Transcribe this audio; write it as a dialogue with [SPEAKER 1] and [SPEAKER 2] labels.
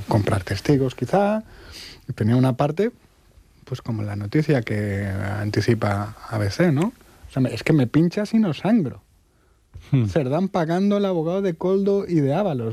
[SPEAKER 1] comprar testigos quizá. Y tenía una parte, pues como la noticia que anticipa ABC, ¿no? O sea, es que me pinchas y no sangro. Cerdán pagando al abogado de Koldo y de Ábalos.